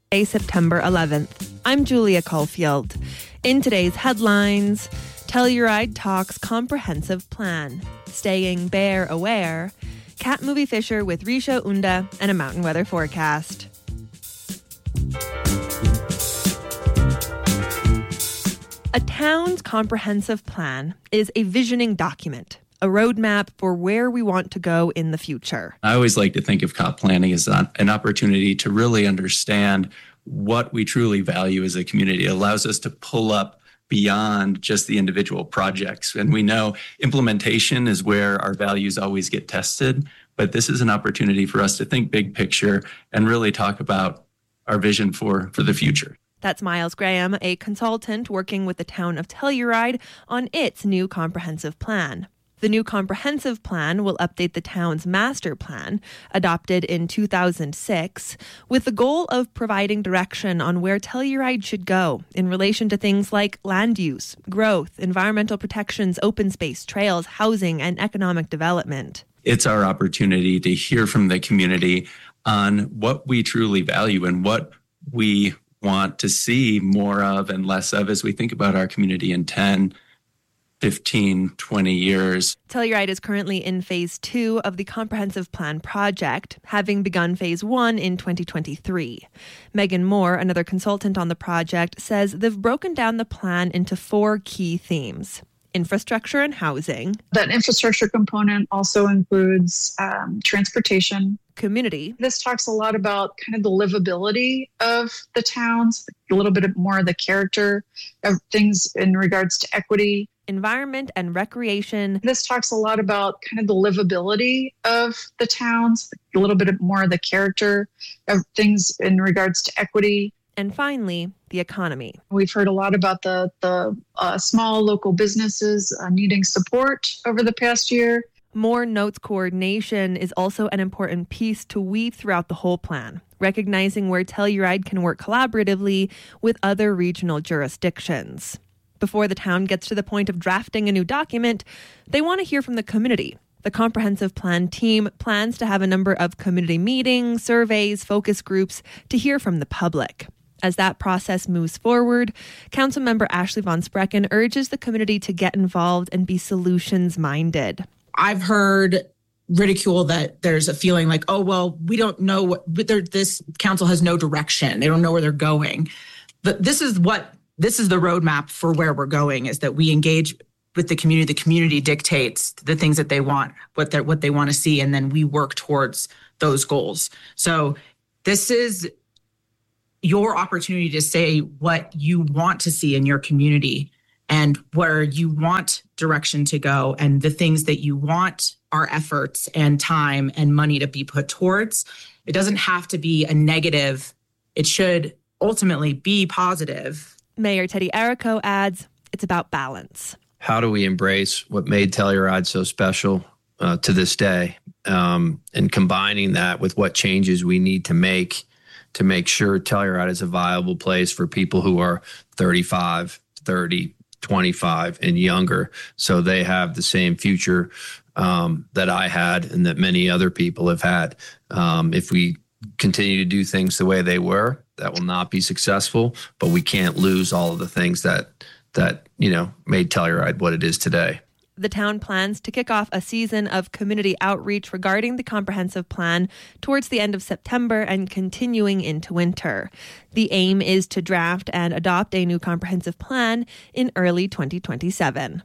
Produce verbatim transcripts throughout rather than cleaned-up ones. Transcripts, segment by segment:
Thursday, September eleventh. I'm Julia Caulfield. In today's headlines, Telluride talks comprehensive plan, staying bear aware, cat movie Fisher with Risha Unda, and a mountain weather forecast. A town's comprehensive plan is a visioning document, a roadmap for where we want to go in the future. I always like to think of comp planning as an opportunity to really understand what we truly value as a community. It allows us to pull up beyond just the individual projects. And we know implementation is where our values always get tested, but this is an opportunity for us to think big picture and really talk about our vision for, for the future. That's Miles Graham, a consultant working with the town of Telluride on its new comprehensive plan. The new comprehensive plan will update the town's master plan, adopted in two thousand six, with the goal of providing direction on where Telluride should go in relation to things like land use, growth, environmental protections, open space, trails, housing, and economic development. It's our opportunity to hear from the community on what we truly value and what we want to see more of and less of as we think about our community in ten, fifteen, twenty years. Telluride is currently in phase two of the comprehensive plan project, having begun phase one in twenty twenty-three. Megan Moore, another consultant on the project, says they've broken down the plan into four key themes. Infrastructure and housing. That infrastructure component also includes um, transportation. Community. This talks a lot about kind of the livability of the towns, a little bit more of the character of things in regards to equity. Environment and recreation. This talks a lot about kind of the livability of the towns, a little bit more of the character of things in regards to equity. And finally, the economy. We've heard a lot about the, the uh, small local businesses uh, needing support over the past year. More notes coordination is also an important piece to weave throughout the whole plan, recognizing where Telluride can work collaboratively with other regional jurisdictions. Before the town gets to the point of drafting a new document, they want to hear from the community. The comprehensive plan team plans to have a number of community meetings, surveys, focus groups to hear from the public. As that process moves forward, Councilmember Ashley Von Sprecken urges the community to get involved and be solutions-minded. I've heard ridicule that there's a feeling like, oh, well, we don't know what, this council has no direction. They don't know where they're going. But this is what, this is the roadmap for where we're going, is that we engage with the community. The community dictates the things that they want, what they what they want to see, and then we work towards those goals. So this is your opportunity to say what you want to see in your community and where you want direction to go and the things that you want our efforts and time and money to be put towards. It doesn't have to be a negative. It should ultimately be positive. Mayor Teddy Errico adds, it's about balance. How do we embrace what made Telluride so special uh, to this day, um, and combining that with what changes we need to make to make sure Telluride is a viable place for people who are thirty-five, thirty, twenty-five and younger, so they have the same future um, that I had and that many other people have had. Um, if we continue to do things the way they were, that will not be successful, but we can't lose all of the things that, that you know, made Telluride what it is today. The town plans to kick off a season of community outreach regarding the comprehensive plan towards the end of September and continuing into winter. The aim is to draft and adopt a new comprehensive plan in early twenty twenty-seven.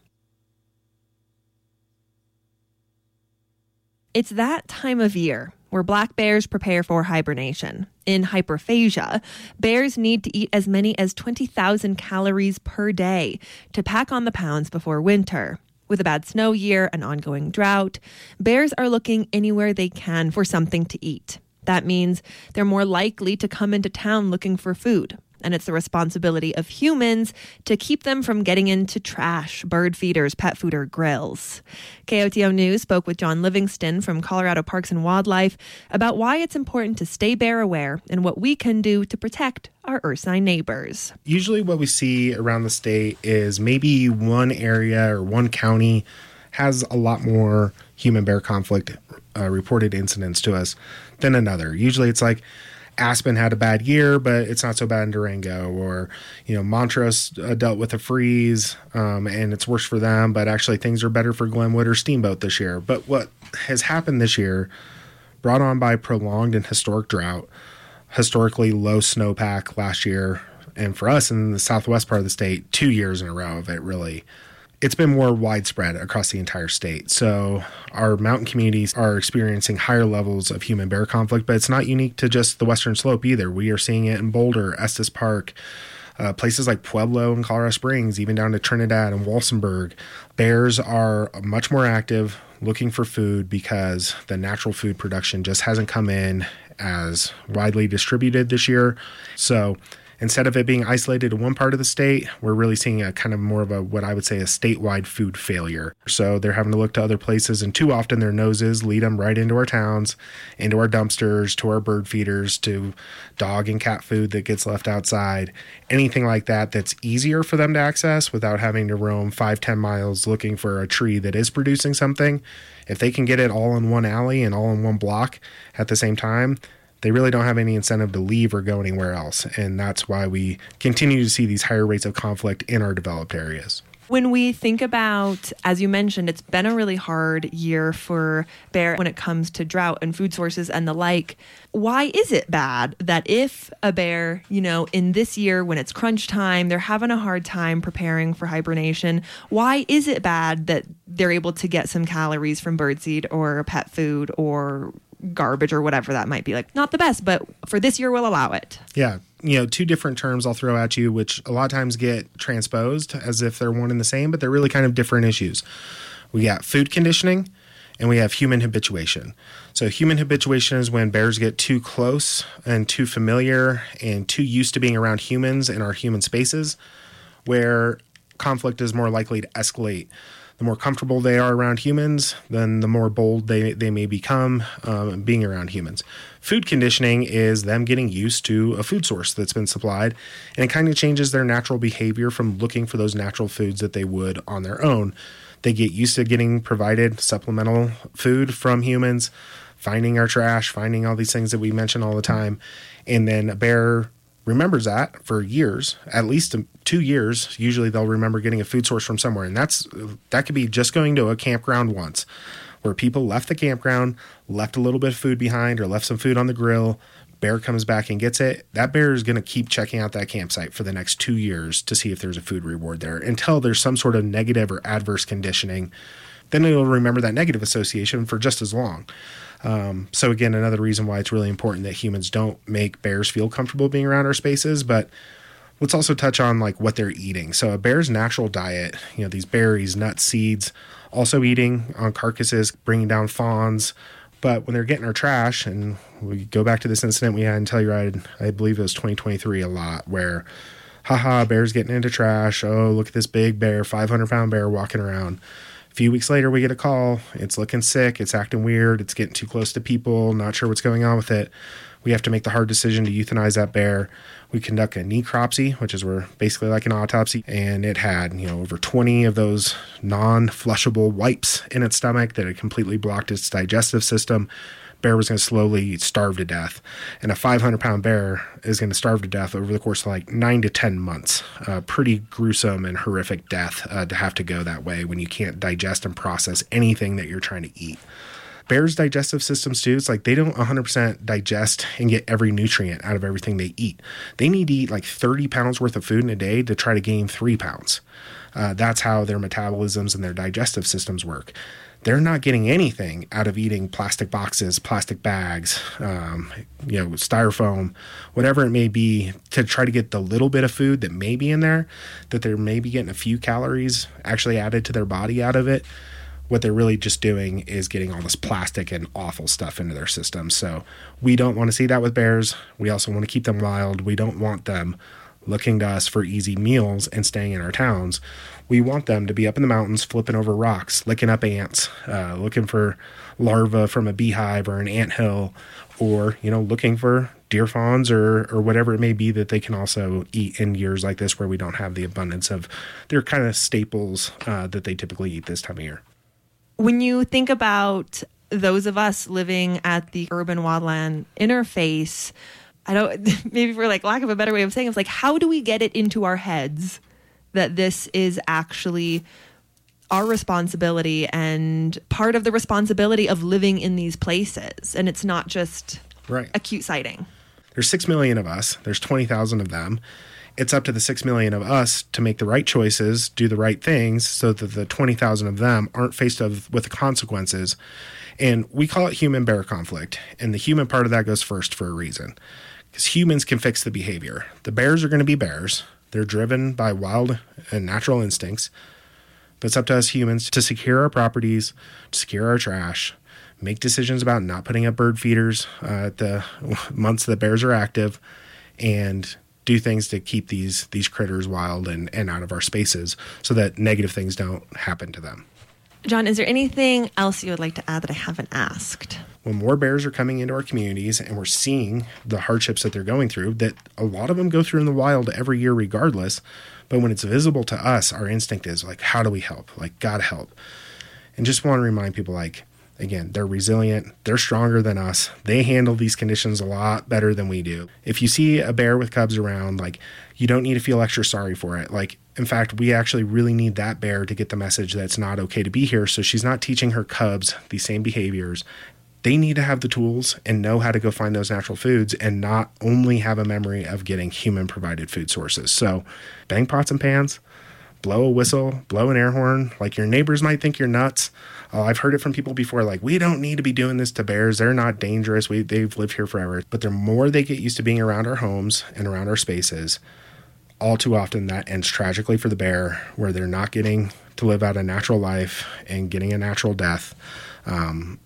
It's that time of year where black bears prepare for hibernation. In hyperphagia, bears need to eat as many as twenty thousand calories per day to pack on the pounds before winter. With a bad snow year and ongoing drought, bears are looking anywhere they can for something to eat. That means they're more likely to come into town looking for food. And it's the responsibility of humans to keep them from getting into trash, bird feeders, pet food, or grills. K O T O News spoke with John Livingston from Colorado Parks and Wildlife about why it's important to stay bear aware and what we can do to protect our ursine neighbors. Usually what we see around the state is maybe one area or one county has a lot more human bear conflict uh, reported incidents to us than another. Usually it's like Aspen had a bad year, but it's not so bad in Durango. Or, you know, Montrose uh, dealt with a freeze um, and it's worse for them, but actually things are better for Glenwood or Steamboat this year. But what has happened this year, brought on by prolonged and historic drought, historically low snowpack last year, and for us in the southwest part of the state, two years in a row of it really, it's been more widespread across the entire state. So our mountain communities are experiencing higher levels of human-bear conflict, but it's not unique to just the Western Slope either. We are seeing it in Boulder, Estes Park, uh, places like Pueblo and Colorado Springs, even down to Trinidad and Walsenburg. Bears are much more active looking for food because the natural food production just hasn't come in as widely distributed this year. So instead of it being isolated to one part of the state, we're really seeing a kind of more of a, what I would say, a statewide food failure. So they're having to look to other places, and too often their noses lead them right into our towns, into our dumpsters, to our bird feeders, to dog and cat food that gets left outside, anything like that that's easier for them to access without having to roam five, ten miles looking for a tree that is producing something. If they can get it all in one alley and all in one block at the same time, they really don't have any incentive to leave or go anywhere else. And that's why we continue to see these higher rates of conflict in our developed areas. When we think about, as you mentioned, it's been a really hard year for bear when it comes to drought and food sources and the like. Why is it bad that if a bear, you know, in this year when it's crunch time, they're having a hard time preparing for hibernation, why is it bad that they're able to get some calories from birdseed or pet food or garbage or whatever that might be? Like, not the best, but for this year we'll allow it. Yeah. You know, two different terms I'll throw at you, which a lot of times get transposed as if they're one and the same, but they're really kind of different issues. We got food conditioning and we have human habituation. So human habituation is when bears get too close and too familiar and too used to being around humans in our human spaces, where conflict is more likely to escalate. The more comfortable they are around humans, then the more bold they, they may become um, being around humans. Food conditioning is them getting used to a food source that's been supplied, and it kind of changes their natural behavior from looking for those natural foods that they would on their own. They get used to getting provided supplemental food from humans, finding our trash, finding all these things that we mention all the time, and then a bear remembers that for years, at least two years. Usually they'll remember getting a food source from somewhere. And that's that could be just going to a campground once where people left the campground, left a little bit of food behind or left some food on the grill. Bear comes back and gets it. That bear is going to keep checking out that campsite for the next two years to see if there's a food reward there until there's some sort of negative or adverse conditioning. Then it'll remember that negative association for just as long. Um, so again, another reason why it's really important that humans don't make bears feel comfortable being around our spaces. But let's also touch on like what they're eating. So a bear's natural diet, you know, these berries, nuts, seeds, also eating on carcasses, bringing down fawns. But when they're getting our trash, and we go back to this incident we had in Telluride, I believe it was twenty twenty-three a lot, where, haha, bear's getting into trash. Oh, look at this big bear, five hundred pound bear walking around. A few weeks later, we get a call. It's looking sick. It's acting weird. It's getting too close to people. Not sure what's going on with it. We have to make the hard decision to euthanize that bear. We conduct a necropsy, which is where basically like an autopsy, and it had, you know, over twenty of those non-flushable wipes in its stomach that had completely blocked its digestive system. Bear was going to slowly starve to death, and a five hundred pound bear is going to starve to death over the course of like nine to ten months. Uh, pretty gruesome and horrific death uh, to have to go that way when you can't digest and process anything that you're trying to eat. Bears' digestive systems too, it's like they don't one hundred percent digest and get every nutrient out of everything they eat. They need to eat like thirty pounds worth of food in a day to try to gain three pounds. Uh, that's how their metabolisms and their digestive systems work. They're not getting anything out of eating plastic boxes, plastic bags, um, you know, styrofoam, whatever it may be, to try to get the little bit of food that may be in there, that they're maybe getting a few calories actually added to their body out of it. What they're really just doing is getting all this plastic and awful stuff into their system. So we don't want to see that with bears. We also want to keep them wild. We don't want them looking to us for easy meals and staying in our towns. We want them to be up in the mountains, flipping over rocks, licking up ants, uh, looking for larvae from a beehive or an anthill, or, you know, looking for deer fawns or or whatever it may be that they can also eat in years like this where we don't have the abundance of their kind of staples uh, that they typically eat this time of year. When you think about those of us living at the urban wildland interface, I don't, maybe for like lack of a better way of saying it, it's like, how do we get it into our heads that this is actually our responsibility and part of the responsibility of living in these places? And it's not just right. a cute sighting. There's six million of us. There's twenty thousand of them. It's up to the six million of us to make the right choices, do the right things so that the twenty thousand of them aren't faced with the consequences. And we call it human bear conflict. And the human part of that goes first for a reason. Because humans can fix the behavior. The bears are going to be bears. They're driven by wild and natural instincts. But it's up to us humans to secure our properties, to secure our trash, make decisions about not putting up bird feeders uh, at the months the bears are active, and do things to keep these these critters wild and, and out of our spaces so that negative things don't happen to them. John, is there anything else you would like to add that I haven't asked? When more bears are coming into our communities and we're seeing the hardships that they're going through, that a lot of them go through in the wild every year regardless, but when it's visible to us, our instinct is like, how do we help? Like, gotta help. And just want to remind people, like, again, they're resilient. They're stronger than us. They handle these conditions a lot better than we do. If you see a bear with cubs around, like, you don't need to feel extra sorry for it. Like, in fact, we actually really need that bear to get the message that it's not okay to be here. So she's not teaching her cubs these same behaviors. They need to have the tools and know how to go find those natural foods and not only have a memory of getting human provided food sources. So bang pots and pans, blow a whistle, blow an air horn. Like, your neighbors might think you're nuts. Uh, I've heard it from people before, like, we don't need to be doing this to bears. They're not dangerous. We, they've lived here forever. But the more they get used to being around our homes and around our spaces, all too often that ends tragically for the bear, where they're not getting to live out a natural life and getting a natural death. Um,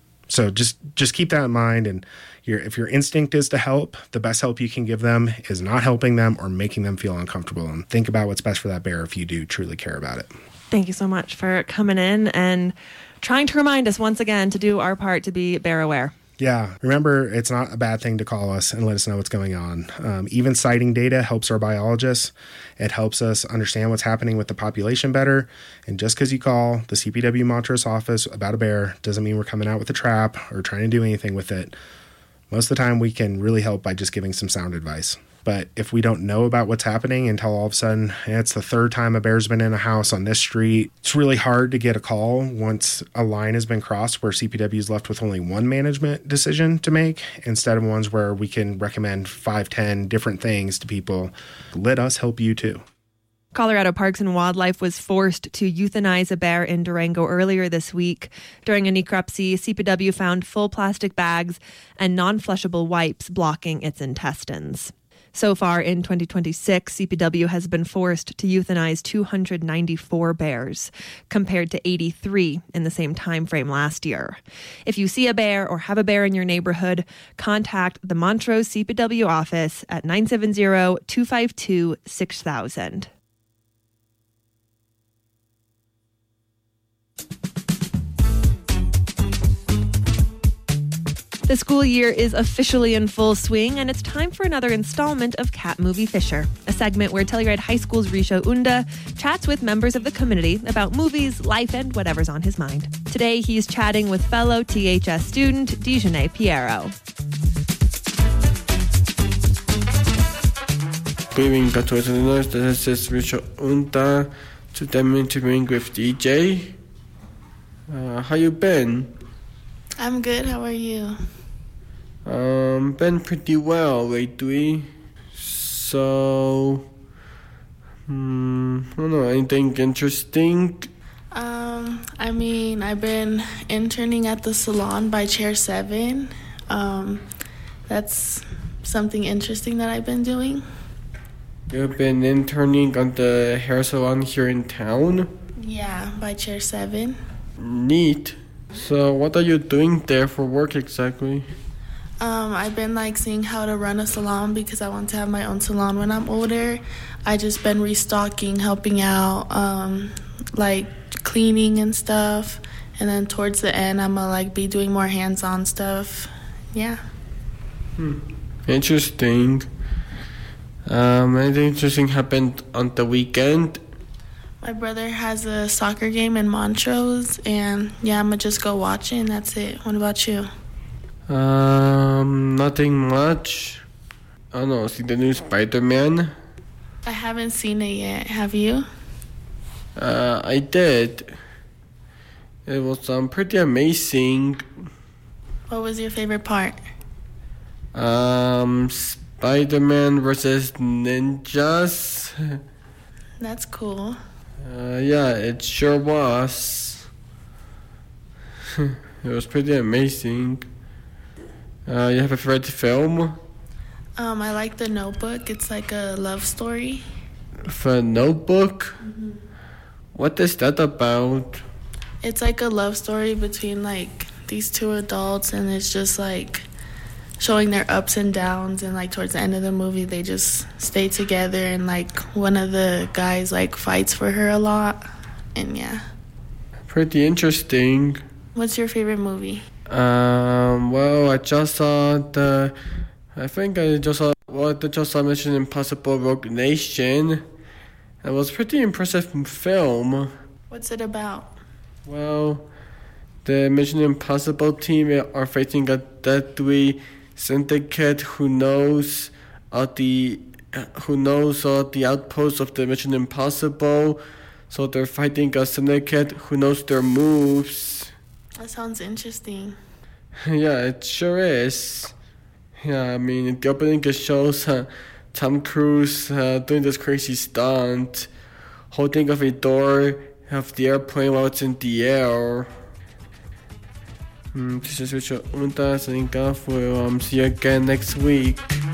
so just just keep that in mind. And your, if your instinct is to help, the best help you can give them is not helping them or making them feel uncomfortable. And think about what's best for that bear if you do truly care about it. Thank you so much for coming in and trying to remind us once again to do our part to be bear aware. Yeah. Remember, it's not a bad thing to call us and let us know what's going on. Um, even citing data helps our biologists. It helps us understand what's happening with the population better. And just because you call the C P W Montrose office about a bear doesn't mean we're coming out with a trap or trying to do anything with it. Most of the time, we can really help by just giving some sound advice. But if we don't know about what's happening until all of a sudden it's the third time a bear's been in a house on this street, it's really hard to get a call once a line has been crossed where C P W is left with only one management decision to make instead of ones where we can recommend five, ten different things to people. Let us help you too. Colorado Parks and Wildlife was forced to euthanize a bear in Durango earlier this week. During a necropsy, C P W found full plastic bags and non-flushable wipes blocking its intestines. So far in twenty twenty-six, C P W has been forced to euthanize two hundred ninety-four bears, compared to eighty-three in the same time frame last year. If you see a bear or have a bear in your neighborhood, contact the Montrose C P W office at nine seven zero, two five two, six thousand. The school year is officially in full swing, and it's time for another installment of Cat Movie Fisher, a segment where Telluride High School's Risho Unda chats with members of the community about movies, life, and whatever's on his mind. Today, he's chatting with fellow T H S student Dijonay Piero. Good evening, to listeners. This is Risho Unda. Today I'm interviewing with D J. Uh, how you been? I'm good. How are you? Um, been pretty well lately. So, um, I don't know, anything interesting? Um, I mean, I've been interning at the salon by Chair seven. Um, that's something interesting that I've been doing. You've been interning at the hair salon here in town? Yeah, by Chair seven. Neat. So, what are you doing there for work exactly? Um, I've been like seeing how to run a salon because I want to have my own salon when I'm older. I just been restocking, helping out, um, like cleaning and stuff. And then towards the end, I'm gonna like be doing more hands-on stuff. Yeah. Hmm. Interesting. Um, anything interesting happened on the weekend? My brother has a soccer game in Montrose, and yeah, I'm gonna just go watch it, and that's it. What about you? Um, nothing much. I don't know, see the new Spider-Man? I haven't seen it yet. Have you? Uh, I did. It was um, pretty amazing. What was your favorite part? Um, Spider-Man versus ninjas. That's cool. Uh, yeah, it sure was. It was pretty amazing. Uh, you have a favorite film? Um, I like The Notebook. It's like a love story. The Notebook? Mm-hmm. What is that about? It's like a love story between like these two adults, and it's just like showing their ups and downs, and like towards the end of the movie they just stay together, and like one of the guys like fights for her a lot. And yeah. Pretty interesting. What's your favorite movie? Um, well, I just saw the, I think I just saw, well, I just saw Mission Impossible Rogue Nation. It was a pretty impressive film. What's it about? Well, the Mission Impossible team are facing a deadly syndicate who knows all the, who knows all the outposts of the Mission Impossible. So they're fighting a syndicate who knows their moves. That sounds interesting. Yeah, it sure is. Yeah, I mean, the opening just shows uh, Tom Cruise uh, doing this crazy stunt, holding up a door of the airplane while it's in the air. Mm, this is Richard Unta signing off. We'll um, see you again next week.